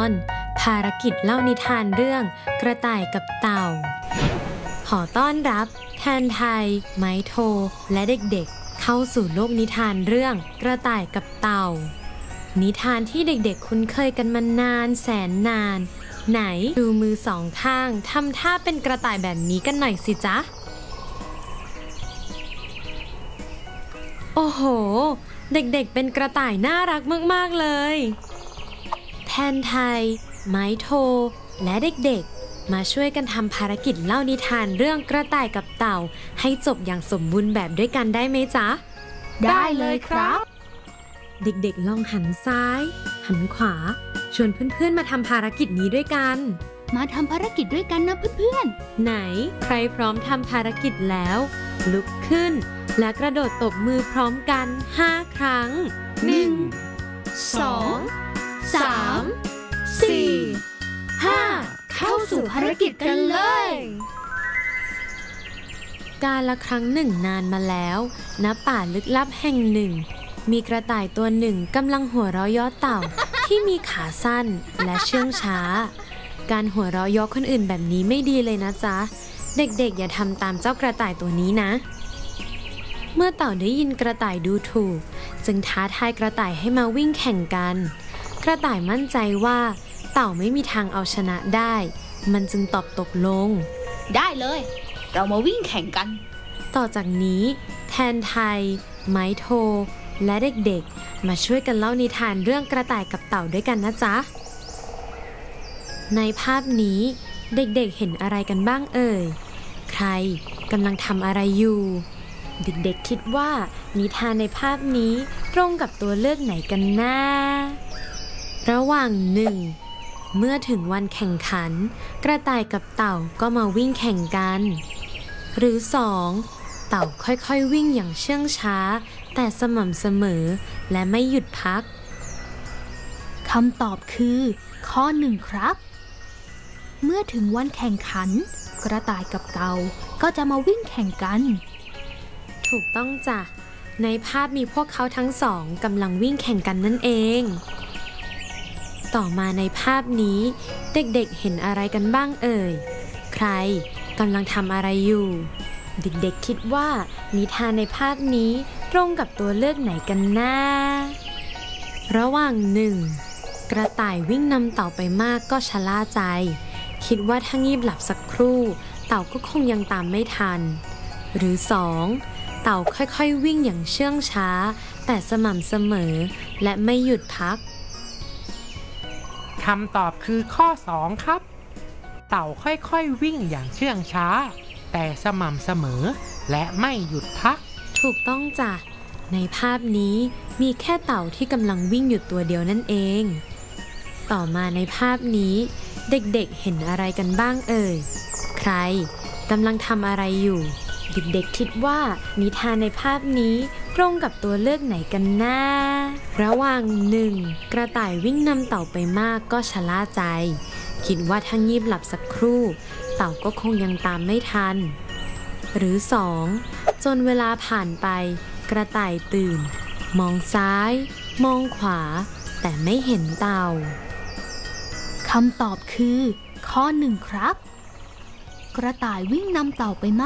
อนภารกิจเล่านิทานเรื่องกระต่ายกับเต่าขอต้อนรับแทนไทยไม้โทและเด็กๆเข้าสู่โลกนิทานเรื่องกระต่ายกับเต่านิทานที่เด็กๆคุ้นเคยกันมานานแสนนานไหนดูมือสองข้างทำท่าเป็นกระต่ายแบบนี้กันหน่อยสิจ๊ะโอ้โหเด็กๆเป็นกระต่ายน่ารักมากๆเลยแทนไทยไม้โทและเด็กๆมาช่วยกันทำภารกิจเล่านิทานเรื่องกระต่ายกับเต่าให้จบอย่างสมบูรณ์แบบด้วยกันได้ไหมจ๊ะได้เลยครับเด็กๆลองหันซ้ายหันขวาชวนเพื่อนๆมาทำภารกิจนี้ด้วยกันมาทำภารกิจด้วยกันนะเพื่อนๆไหนใครพร้อมทำภารกิจแล้วลุกขึ้นและกระโดดตบมือพร้อมกัน5 ครั้ง 1 2 3 4 5เข้าสู่ภารกิจกันเลยกาลครั้งหนึ่งนานมาแล้วณป่าลึกลับแห่งหนึ่งมีกระต่ายตัวหนึ่งกำลังหัวเราะเยาะเต่า ที่มีขาสั้นและเชื่องช้าการหัวเราะเยาะคนอื่นแบบนี้ไม่ดีเลยนะจ๊ะเด็กๆอย่าทำตามเจ้ากระต่ายตัวนี้นะเมื่อเต่าได้ยินกระต่ายดูถูกจึงท้าทายกระต่ายให้มาวิ่งแข่งกันกระต่ายมั่นใจว่าเต่าไม่มีทางเอาชนะได้มันจึงตอบตกลงได้เลยเรามาวิ่งแข่งกันต่อจากนี้แทนไทยไม้โทและเด็กๆมาช่วยกันเล่านิทานเรื่องกระต่ายกับเต่าด้วยกันนะจ๊ะในภาพนี้เด็กๆเห็นอะไรกันบ้างเอ่ยใครกำลังทำอะไรอยู่เด็กๆคิดว่านิทานในภาพนี้ตรงกับตัวเลือกไหนกันนะระหว่าง1เมื่อถึงวันแข่งขันกระต่ายกับเต่าก็มาวิ่งแข่งกันหรือ2เต่าค่อยๆวิ่งอย่างเชื่องช้าแต่สม่ำเสมอและไม่หยุดพักคำตอบคือข้อ1ครับเมื่อถึงวันแข่งขันกระต่ายกับเต่าก็จะมาวิ่งแข่งกันถูกต้องจ้ะในภาพมีพวกเขาทั้งสองกำลังวิ่งแข่งกันนั่นเองต่อมาในภาพนี้เด็กๆเห็นอะไรกันบ้างเอ่ยใครกำลังทำอะไรอยู่เด็กๆคิดว่านิทานในภาพนี้ตรงกับตัวเลือกไหนกันนะระหว่าง1กระต่ายวิ่งนำเต่าไปมากก็ชะล่าใจคิดว่าถ้างีบหลับสักครู่เต่าก็คงยังตามไม่ทันหรือ2เต่าค่อยๆวิ่งอย่างเชื่องช้าแต่สม่ำเสมอและไม่หยุดพักคำตอบคือข้อ2ครับเต่าค่อยๆวิ่งอย่างเชื่องช้าแต่สม่ำเสมอและไม่หยุดพักถูกต้องจ้ะในภาพนี้มีแค่เต่าที่กำลังวิ่งอยู่ตัวเดียวนั่นเองต่อมาในภาพนี้เด็กๆเห็นอะไรกันบ้างเอ่ยใครกำลังทำอะไรอยู่เด็กๆคิดว่านิทานในภาพนี้ตรงกับตัวเลือกไหนกันนะระหว่าง1กระต่ายวิ่งนำเต่าไปมากก็ชะล่าใจคิดว่าถ้างีบหลับสักครู่เต่าก็คงยังตามไม่ทันหรือ2จนเวลาผ่านไปกระต่ายตื่นมองซ้ายมองขวาแต่ไม่เห็นเต่าคำตอบคือข้อ1ครับกระต่ายวิ่งนำเต่าไปมาก